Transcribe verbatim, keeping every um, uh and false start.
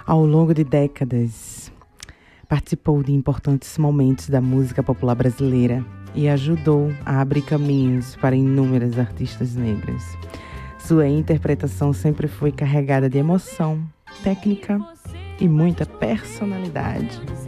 Ao longo de décadas, participou de importantes momentos da música popular brasileira e ajudou a abrir caminhos para inúmeras artistas negras. Sua interpretação sempre foi carregada de emoção, técnica e muita personalidade.